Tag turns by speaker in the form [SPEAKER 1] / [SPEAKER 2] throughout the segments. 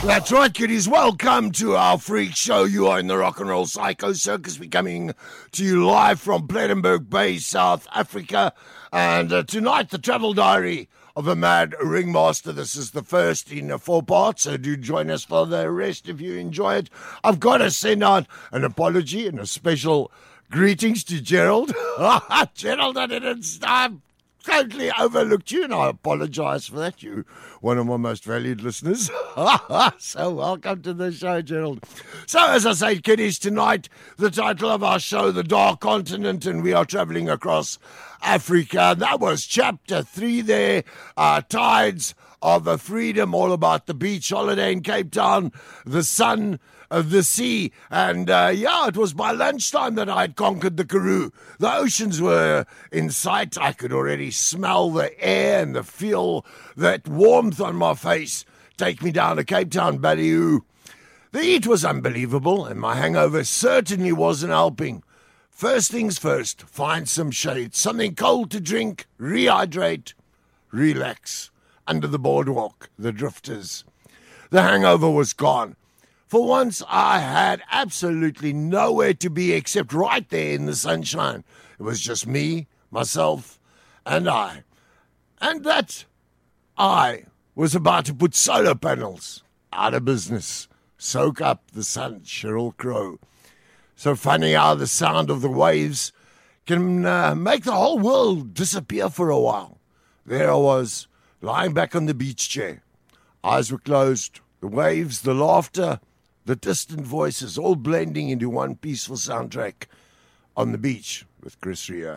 [SPEAKER 1] That's right, kiddies. Welcome to our freak show. You are in the Rock and Roll Psycho Circus. We're coming to you live from Plettenberg Bay, South Africa. And tonight, the travel diary of a mad ringmaster. This is the first in 4 parts, so do join us for the rest if you enjoy it. I've got to send out an apology and a special greetings to Gerald. Gerald, I totally overlooked you, and I apologize for that. You, one of my most valued listeners. So welcome to the show, Gerald. So as I say, kiddies, tonight, the title of our show, The Dark Continent, and we are traveling across Africa. That was chapter 3 there, Tides of Freedom, all about the beach holiday in Cape Town, the sun of the sea, and it was by lunchtime that I had conquered the Karoo. The oceans were in sight. I could already smell the air and feel that warmth on my face take me down to Cape Town, Ballyhoo. The heat was unbelievable, and my hangover certainly wasn't helping. First things first, find some shade, something cold to drink, rehydrate, relax under the boardwalk, the drifters. The hangover was gone. For once, I had absolutely nowhere to be except right there in the sunshine. It was just me, myself, and I. And that I was about to put solar panels out of business. Soak up the sun, Sheryl Crow. So funny how the sound of the waves can make the whole world disappear for a while. There I was, lying back on the beach chair. Eyes were closed, the waves, the laughter, the distant voices, all blending into one peaceful soundtrack on the beach with Chris Rea.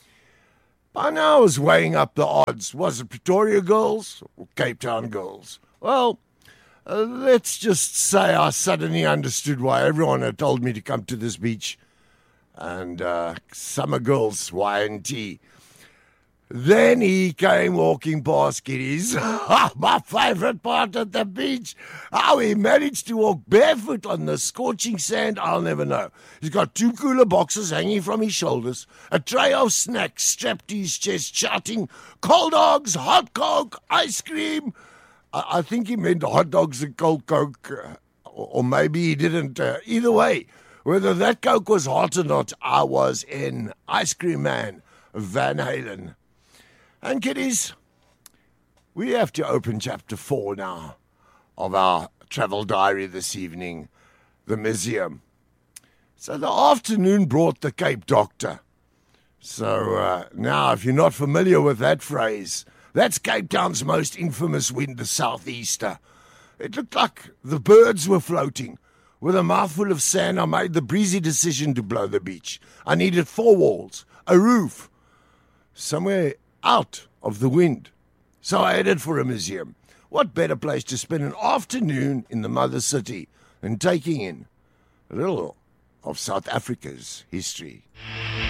[SPEAKER 1] By now I was weighing up the odds. Was it Pretoria girls or Cape Town girls? Well, let's just say I suddenly understood why everyone had told me to come to this beach. And summer girls, Y&T. Then he came walking past, kiddies. My favorite part of the beach. How he managed to walk barefoot on the scorching sand, I'll never know. He's got 2 cooler boxes hanging from his shoulders, a tray of snacks strapped to his chest, shouting, cold dogs, hot coke, ice cream. I think he meant hot dogs and cold coke, or maybe he didn't. Either way, whether that coke was hot or not, I was in Ice Cream Man, Van Halen. And kiddies, we have to open chapter 4 now of our travel diary this evening, the museum. So the afternoon brought the Cape Doctor. So now, if you're not familiar with that phrase, that's Cape Town's most infamous wind, the southeaster. It looked like the birds were floating. With a mouthful of sand, I made the breezy decision to blow the beach. I needed 4 walls, a roof, somewhere out of the wind. So I headed for a museum. What better place to spend an afternoon in the mother city than taking in a little of South Africa's history?